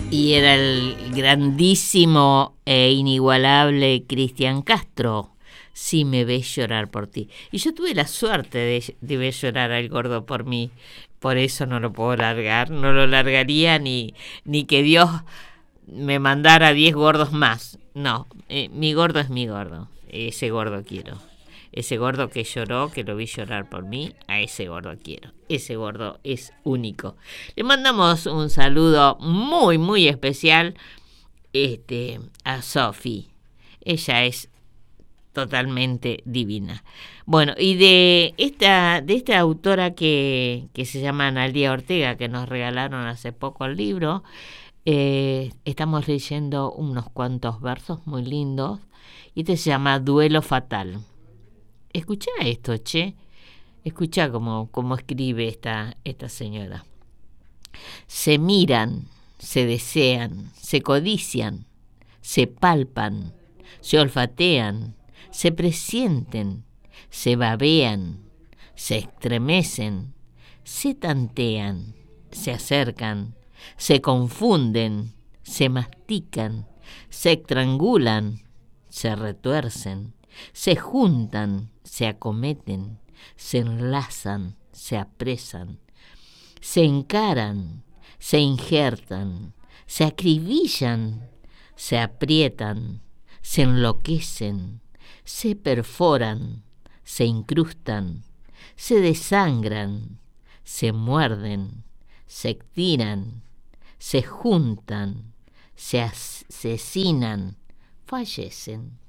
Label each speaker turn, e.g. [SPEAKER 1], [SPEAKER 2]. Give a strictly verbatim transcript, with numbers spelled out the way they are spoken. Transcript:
[SPEAKER 1] Y era el grandísimo e inigualable Cristian Castro. Si me ves llorar por ti. Y yo tuve la suerte de, de ver llorar al gordo por mí. Por eso no lo puedo largar. No lo largaría ni, ni que Dios me mandara diez gordos más. No, eh, mi gordo es mi gordo. Ese gordo quiero. Ese gordo que lloró, que lo vi llorar por mí, a ese gordo quiero. Ese gordo es único. Le mandamos un saludo muy, muy especial este, a Sofi. Ella es totalmente divina. Bueno, y de esta, de esta autora que, que se llama Analía Ortega, que nos regalaron hace poco el libro, eh, estamos leyendo unos cuantos versos muy lindos, y este se llama Duelo Fatal. Escuchá esto, che. Escuchá cómo, cómo escribe esta, esta señora. Se miran, se desean, se codician, se palpan, se olfatean, se presienten, se babean, se estremecen, se tantean, se acercan, se confunden, se mastican, se estrangulan, se retuercen, se juntan, se acometen, se enlazan, se apresan, se encaran, se injertan, se acribillan, se aprietan, se enloquecen, se perforan, se incrustan, se desangran, se muerden, se tiran, se juntan, se asesinan, fallecen.